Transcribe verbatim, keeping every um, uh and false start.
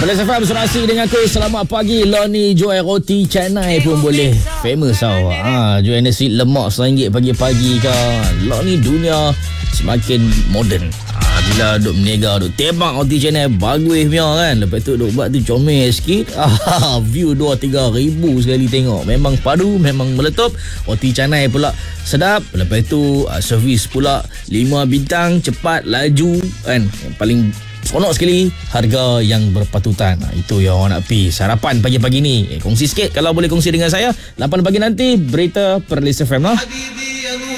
Perlis F M berserasi dengan aku. Selamat pagi. Loni jual roti canai pun boleh. Famous tau. Ha, jual nasi lemak seringgit pagi-pagi kan. Loni dunia semakin moden. Ha, bila duk meniaga, duk tembak roti canai bagus punya kan. Lepas tu duk buat tu comel sikit. Ha, view dua tiga ribu sekali tengok. Memang padu, memang meletup. Roti canai pula sedap. Lepas tu uh, servis pula lima bintang, cepat, laju kan. Yang paling seronok sekali, harga yang berpatutan. Ha, itu yang orang nak pi. Sarapan pagi-pagi ni. Eh, kongsi sikit kalau boleh kongsi dengan saya. lapan pagi nanti berita Perlis F M lah.